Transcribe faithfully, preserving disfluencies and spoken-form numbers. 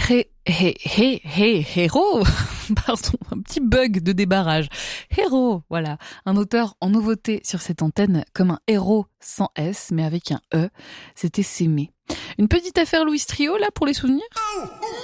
Hé, hé, hé, hé, héros. Pardon, un petit bug de débarrage. Héros, voilà. Un auteur en nouveauté sur cette antenne, comme un héros sans S, mais avec un E. C'était S'aimer. Une petite affaire Louis Trio, là, pour les souvenirs?